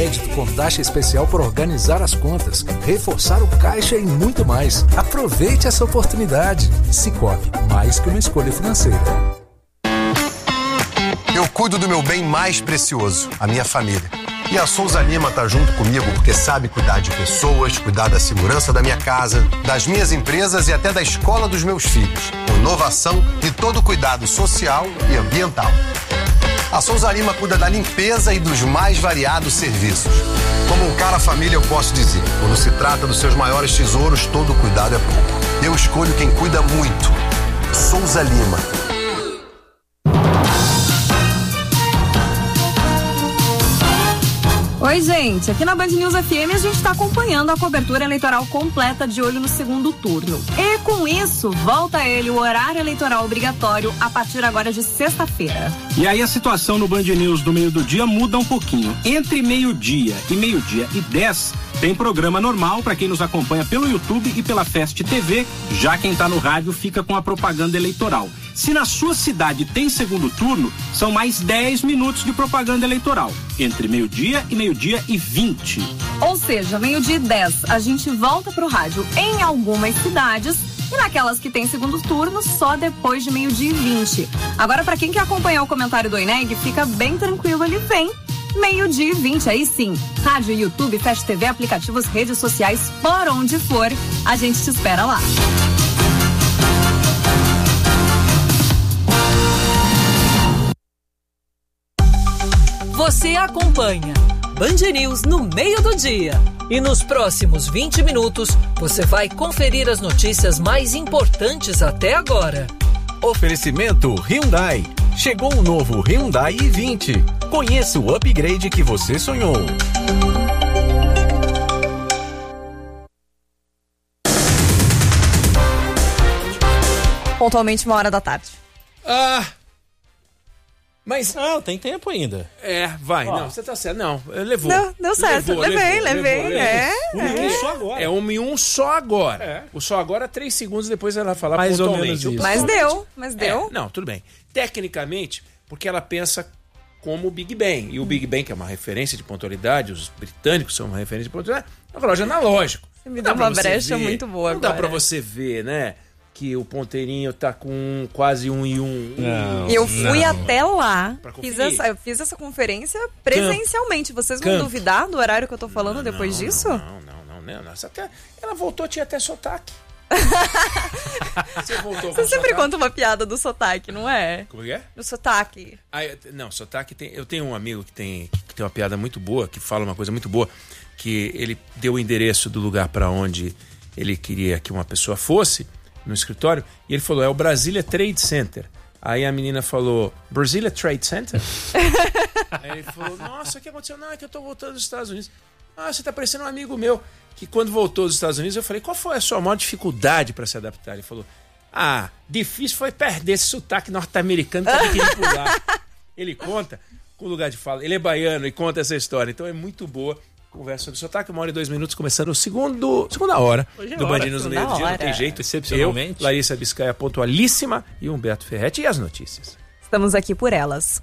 crédito com taxa especial por organizar as contas, reforçar o caixa e muito mais. Aproveite essa oportunidade. Cicobi, mais que uma escolha financeira. Eu cuido do meu bem mais precioso, a minha família. E a Souza Lima tá junto comigo porque sabe cuidar de pessoas, cuidar da segurança da minha casa, das minhas empresas e até da escola dos meus filhos. Com inovação e todo cuidado social e ambiental. A Souza Lima cuida da limpeza e dos mais variados serviços. Como um cara família, eu posso dizer, quando se trata dos seus maiores tesouros, todo cuidado é pouco. Eu escolho quem cuida muito. Souza Lima. Oi, gente. Aqui na Band News FM a gente está acompanhando a cobertura eleitoral completa de olho no segundo turno. E com isso, volta ele o horário eleitoral obrigatório a partir agora de sexta-feira. E aí a situação no Band News do meio do dia muda um pouquinho. Entre meio-dia e 10, tem programa normal para quem nos acompanha pelo YouTube e pela Fest TV. Já quem tá no rádio fica com a propaganda eleitoral. Se na sua cidade tem segundo turno, são mais 10 minutos de propaganda eleitoral. Entre meio-dia e 20. Ou seja, meio-dia e 10, a gente volta pro rádio em algumas cidades e naquelas que tem segundo turno, só depois de meio-dia e 20. Agora, para quem quer acompanhar o comentário do INEG, fica bem tranquilo, ele vem meio-dia e 20, aí sim. Rádio, YouTube, Fest TV, aplicativos, redes sociais, por onde for, a gente te espera lá. Você acompanha Band News no meio do dia. E nos próximos 20 minutos, você vai conferir as notícias mais importantes até agora. Oferecimento Hyundai. Chegou o novo Hyundai i20. Conheça o upgrade que você sonhou. Pontualmente 1h da tarde. Mas não, tem tempo ainda. Vai. Ó. Não, você tá certo. Não, levou. Não, deu certo. Levei. Só agora. É 1 e 1 só agora. O só agora 3 segundos depois ela vai falar mais pontualmente. Ou menos isso. Mas deu. Não, tudo bem. Tecnicamente, porque ela pensa como o Big Bang. E o Big Bang, que é uma referência de pontualidade, os britânicos são uma referência de pontualidade, é um relógio analógico. Você me deu uma brecha muito boa agora. Não dá pra você ver, né? Que o ponteirinho tá com quase 1 e 1. Eu fui até lá, eu fiz essa conferência presencialmente. Vocês vão duvidar do horário que eu tô falando depois disso? Não. Ela voltou, tinha até sotaque. Você sempre conta uma piada do sotaque, não é? Como é? Do sotaque. Sotaque tem. Eu tenho um amigo que tem uma piada muito boa, que fala uma coisa muito boa, que ele deu o endereço do lugar para onde ele queria que uma pessoa fosse, no escritório, e ele falou, é o Brasília Trade Center. Aí a menina falou, Brasília Trade Center? Aí ele falou, nossa, o que aconteceu? Não, é que eu tô voltando dos Estados Unidos. Você tá parecendo um amigo meu, que quando voltou dos Estados Unidos, eu falei, qual foi a sua maior dificuldade para se adaptar? Ele falou, difícil foi perder esse sotaque norte-americano que eu queria pular. Ele conta com lugar de fala, ele é baiano e conta essa história, então é muito boa. Conversa sobre sotaque, 1h02, começando segunda hora do Band News no meio do dia, não tem jeito, excepcionalmente. Larissa Biscaia pontualíssima e Humberto Ferretti. E as notícias? Estamos aqui por elas.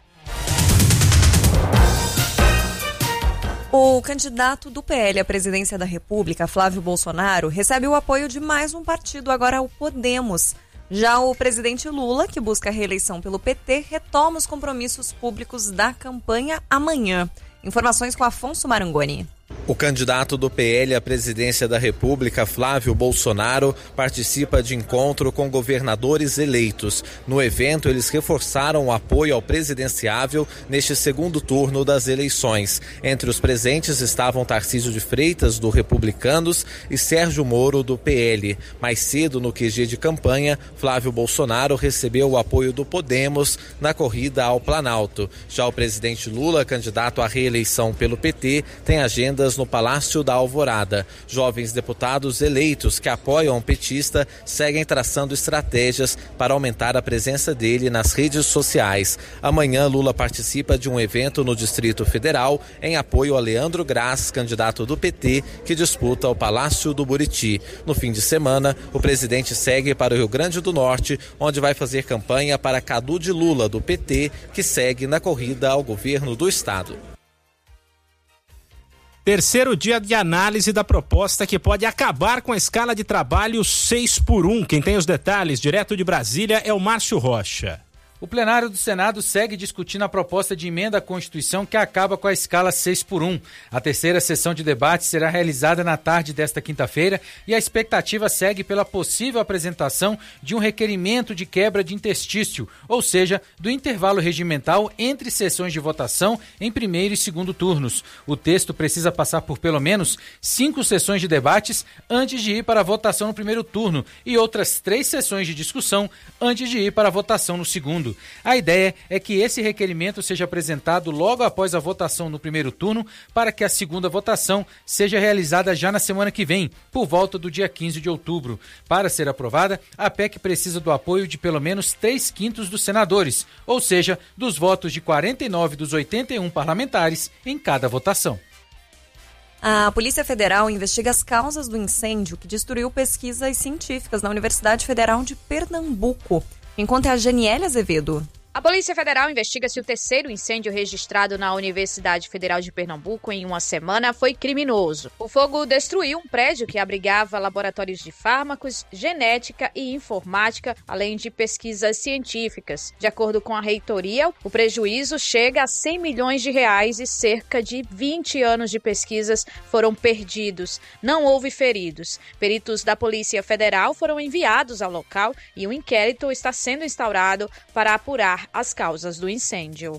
O candidato do PL à presidência da República, Flávio Bolsonaro, recebe o apoio de mais um partido, agora o Podemos. Já o presidente Lula, que busca a reeleição pelo PT, retoma os compromissos públicos da campanha amanhã. Informações com Afonso Marangoni. O candidato do PL à presidência da República, Flávio Bolsonaro, participa de encontro com governadores eleitos. No evento, eles reforçaram o apoio ao presidenciável neste segundo turno das eleições. Entre os presentes estavam Tarcísio de Freitas, do Republicanos, e Sérgio Moro, do PL. Mais cedo, no QG de campanha, Flávio Bolsonaro recebeu o apoio do Podemos na corrida ao Planalto. Já o presidente Lula, candidato à reeleição pelo PT, tem agendas no Palácio da Alvorada. Jovens deputados eleitos que apoiam o petista seguem traçando estratégias para aumentar a presença dele nas redes sociais. Amanhã, Lula participa de um evento no Distrito Federal em apoio a Leandro Graz, candidato do PT, que disputa o Palácio do Buriti. No fim de semana, o presidente segue para o Rio Grande do Norte, onde vai fazer campanha para Cadu de Lula, do PT, que segue na corrida ao governo do estado. Terceiro dia de análise da proposta que pode acabar com a escala de trabalho 6x1. Quem tem os detalhes direto de Brasília é o Márcio Rocha. O plenário do Senado segue discutindo a proposta de emenda à Constituição que acaba com a escala 6x1. A terceira sessão de debate será realizada na tarde desta quinta-feira e a expectativa segue pela possível apresentação de um requerimento de quebra de interstício, ou seja, do intervalo regimental entre sessões de votação em primeiro e segundo turnos. O texto precisa passar por pelo menos 5 sessões de debates antes de ir para a votação no primeiro turno e outras 3 sessões de discussão antes de ir para a votação no segundo. A ideia é que esse requerimento seja apresentado logo após a votação no primeiro turno para que a segunda votação seja realizada já na semana que vem, por volta do dia 15 de outubro. Para ser aprovada, a PEC precisa do apoio de pelo menos 3/5 dos senadores, ou seja, dos votos de 49 dos 81 parlamentares em cada votação. A Polícia Federal investiga as causas do incêndio que destruiu pesquisas científicas na Universidade Federal de Pernambuco. Enquanto é a Janiele Azevedo. A Polícia Federal investiga se o terceiro incêndio registrado na Universidade Federal de Pernambuco em uma semana foi criminoso. O fogo destruiu um prédio que abrigava laboratórios de fármacos, genética e informática, além de pesquisas científicas. De acordo com a reitoria, o prejuízo chega a 100 milhões de reais e cerca de 20 anos de pesquisas foram perdidos. Não houve feridos. Peritos da Polícia Federal foram enviados ao local e um inquérito está sendo instaurado para apurar as causas do incêndio.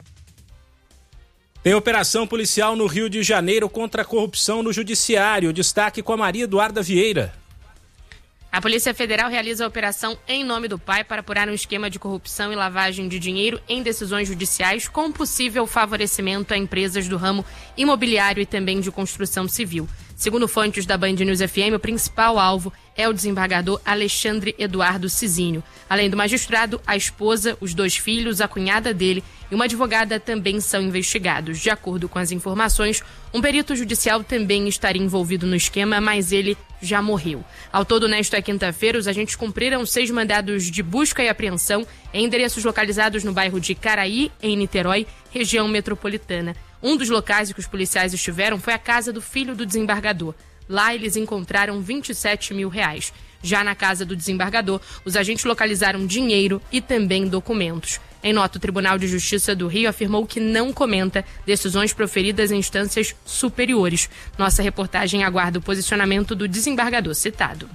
Tem operação policial no Rio de Janeiro contra a corrupção no judiciário. Destaque com a Maria Eduarda Vieira. A Polícia Federal realiza a operação Em Nome do Pai para apurar um esquema de corrupção e lavagem de dinheiro em decisões judiciais com possível favorecimento a empresas do ramo imobiliário e também de construção civil. Segundo fontes da Band News FM, o principal alvo é o desembargador Alexandre Eduardo Cizinho. Além do magistrado, a esposa, os 2 filhos, a cunhada dele e uma advogada também são investigados. De acordo com as informações, um perito judicial também estaria envolvido no esquema, mas ele já morreu. Ao todo, nesta quinta-feira, os agentes cumpriram 6 mandados de busca e apreensão em endereços localizados no bairro de Caraí, em Niterói, região metropolitana. Um dos locais em que os policiais estiveram foi a casa do filho do desembargador. Lá eles encontraram R$27 mil. Já na casa do desembargador, os agentes localizaram dinheiro e também documentos. Em nota, o Tribunal de Justiça do Rio afirmou que não comenta decisões proferidas em instâncias superiores. Nossa reportagem aguarda o posicionamento do desembargador citado.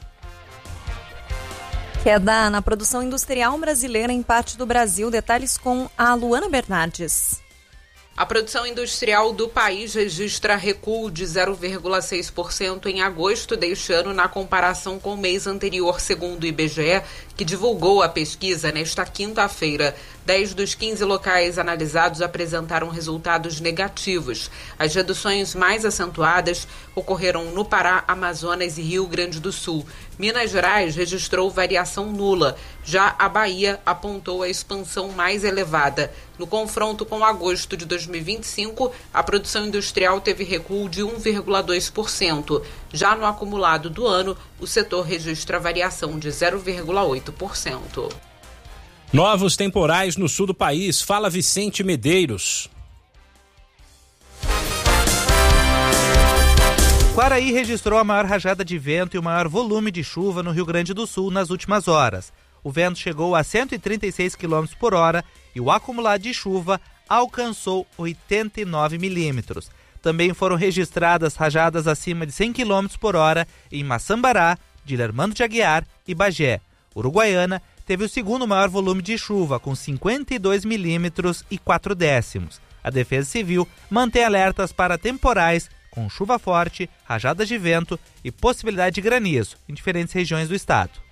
Queda na produção industrial brasileira em parte do Brasil. Detalhes com a Luana Bernardes. A produção industrial do país registra recuo de 0,6% em agosto deste ano na comparação com o mês anterior, segundo o IBGE, que divulgou a pesquisa nesta quinta-feira. 10 dos 15 locais analisados apresentaram resultados negativos. As reduções mais acentuadas ocorreram no Pará, Amazonas e Rio Grande do Sul. Minas Gerais registrou variação nula. Já a Bahia apontou a expansão mais elevada. No confronto com agosto de 2025, a produção industrial teve recuo de 1,2%. Já no acumulado do ano, o setor registra variação de 0,8%. Novos temporais no sul do país. Fala Vicente Medeiros. Quaraí registrou a maior rajada de vento e o maior volume de chuva no Rio Grande do Sul nas últimas horas. O vento chegou a 136 km por hora e o acumulado de chuva alcançou 89 milímetros. Também foram registradas rajadas acima de 100 km por hora em Maçambará, Dilermando de Aguiar e Bagé. Uruguaiana teve o segundo maior volume de chuva, com 52 milímetros e 4 décimos. A Defesa Civil mantém alertas para temporais com chuva forte, rajadas de vento e possibilidade de granizo em diferentes regiões do estado.